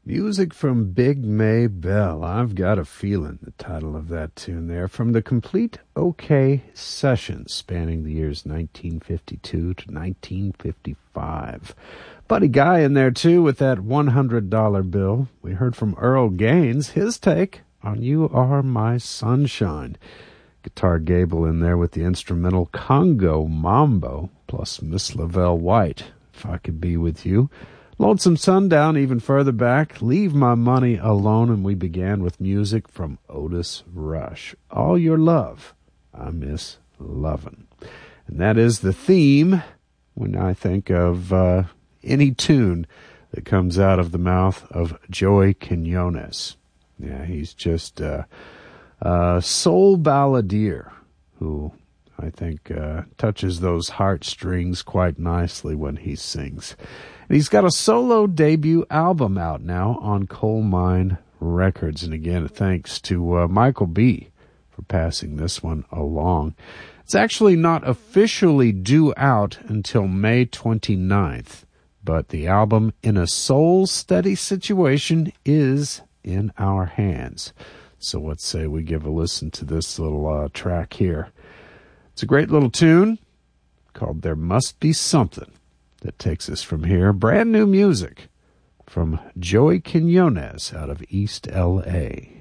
Music from Big May Bell. I've Got a Feeling, the title of that tune there, from the Complete OK Sessions, spanning the years 1952 to 1955. Buddy Guy in there, too, with that $100 bill. We heard from Earl Gaines, his take on You Are My Sunshine. Guitar Gable in there with the instrumental Congo Mambo, plus Miss Lavelle White, If I Could Be With You. Lonesome Sundown, even further back, Leave My Money Alone, and we began with music from Otis Rush. All Your Love, I Miss Lovin'. And that is the theme when I think of any tune that comes out of the mouth of Joey Quinones. Yeah, he's just a soul balladeer who I think touches those heartstrings quite nicely when he sings. And he's got a solo debut album out now on Coal Mine Records. And again, thanks to Michael B. for passing this one along. It's actually not officially due out until May 29th, but the album In a Soul Steady Situation is in our hands. So let's say we give a listen to this little track here. It's a great little tune called There Must Be Something that takes us from here. Brand new music from Joey Quinones out of East L.A.